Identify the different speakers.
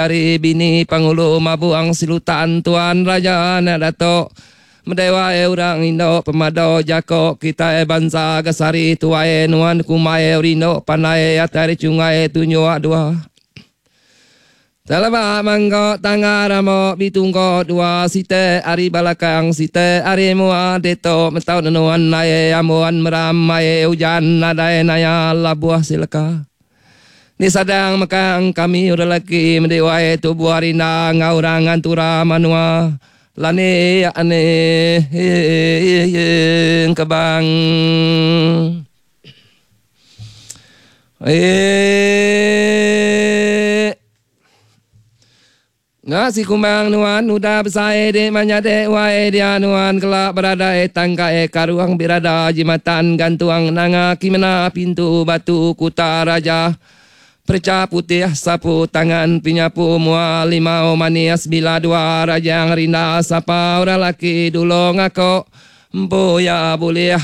Speaker 1: Dari bini Panghulu Mabuang Silutan Tuan Raja Dato' Mendewa orang Indo Pemado Jako kita bangsa Gasari tuae nuan kumae Rindo Panai atari cungai tunjuk dua Talaba manggo tangaramo bitunggo dua site ari balakang site ari mua deto mentau nuan nae amuan meram mae hujan nadai naya labuah silaka Ni sadang makang kami udah lagi mendewai tubuh arina ngaurang antura manua lane ane kebang Nasi kumbang nuan udah besai de manyade wae dia nuan kelak berada tangga karuang berada jimatan gantuang nanga kimena pintu batu kuta raja Perca putih sapu tangan pinyapu mua limau manis bila dua rajang rinda sapa ora laki dulu ngako Mbo ya boleh